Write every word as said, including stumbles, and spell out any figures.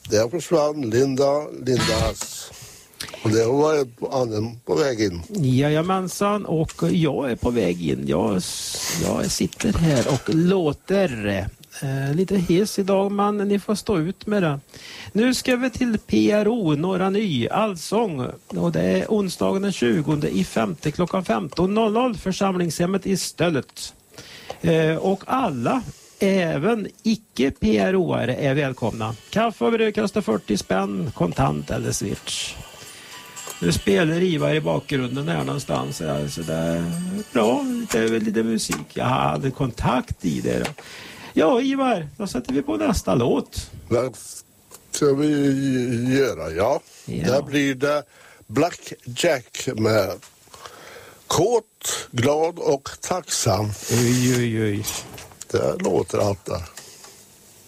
Där försvann Linda Lindas. Och det var anden på väg in. Jajamensan, och jag är på väg in. Jag, jag sitter här och låter eh, lite hes idag, men ni får stå ut med det. Nu ska vi till P R O, Norra Ny, Allsång. Och det är onsdagen den tjugonde i femte klockan femton noll noll, församlingshemmet i Stöllet. Eh, och alla, även icke-P R O-are, är välkomna. Kaffe och bröd kostar fyrtio spänn, kontant eller switch. Nu spelar Ivar i bakgrunden här någonstans. Så det är bra, det är väl lite musik. Jag hade kontakt i det. Då. Ja, Ivar, då sätter vi på nästa låt. Det ska vi göra, ja. Ja. Där blir det Black Jack med Kåt, glad och tacksam. Oj, oj, oj. Det låter allt där.